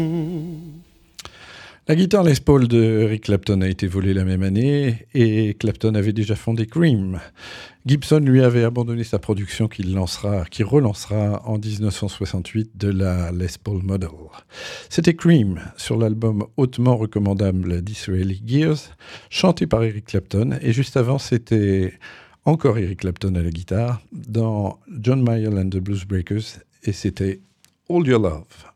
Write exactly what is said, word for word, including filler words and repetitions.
La guitare Les Paul de Eric Clapton a été volée la même année et Clapton avait déjà fondé Cream. Gibson lui avait abandonné sa production qu'il lancera, qui relancera en dix-neuf cent soixante-huit de la Les Paul Model. C'était Cream sur l'album hautement recommandable d'Israeli Gears, chanté par Eric Clapton, et juste avant c'était encore Eric Clapton à la guitare dans John Mayall and the Blues Breakers et c'était All Your Love.